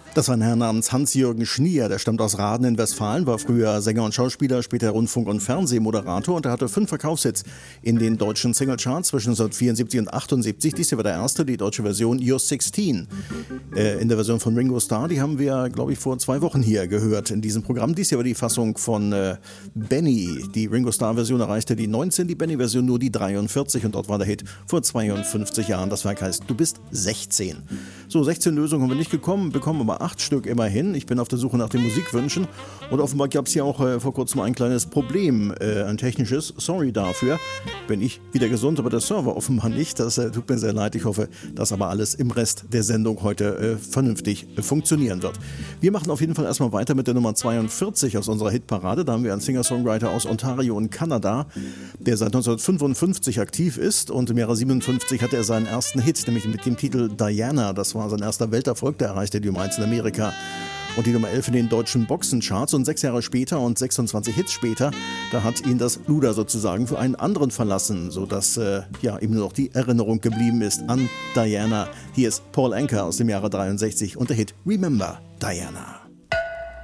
Das war ein Herr namens Hans-Jürgen Schnier, der stammt aus Rahden in Westfalen, war früher Sänger und Schauspieler, später Rundfunk- und Fernsehmoderator und er hatte 5 Verkaufshits in den deutschen Singlecharts zwischen 1974 und 78. Dies hier war der erste, die deutsche Version You're 16. In der Version von Ringo Starr, die haben wir, glaube ich, vor 2 Wochen hier gehört in diesem Programm. Dies hier war die Fassung von Benny. Die Ringo Starr-Version erreichte die 19, die Benny-Version nur die 43 und dort war der Hit vor 52 Jahren. Das Werk heißt Du bist 16. So, 16 Lösungen haben wir nicht bekommen aber 8 Stück immerhin. Ich bin auf der Suche nach den Musikwünschen und offenbar gab es hier auch vor kurzem ein kleines Problem, ein technisches. Sorry dafür. Bin ich wieder gesund, aber der Server offenbar nicht. Das tut mir sehr leid. Ich hoffe, dass aber alles im Rest der Sendung heute vernünftig funktionieren wird. Wir machen auf jeden Fall erstmal weiter mit der Nummer 42 aus unserer Hitparade. Da haben wir einen Singer-Songwriter aus Ontario in Kanada, der seit 1955 aktiv ist und im Jahre 57 hatte er seinen ersten Hit, nämlich mit dem Titel Diana. Das war sein erster Welterfolg, der erreichte die Nummer 1 in Amerika und die Nummer 11 in den deutschen Boxencharts und 6 Jahre später und 26 Hits später, da hat ihn das Luder sozusagen für einen anderen verlassen, sodass ihm nur noch die Erinnerung geblieben ist an Diana. Hier ist Paul Anka aus dem Jahre 63 und der Hit Remember Diana.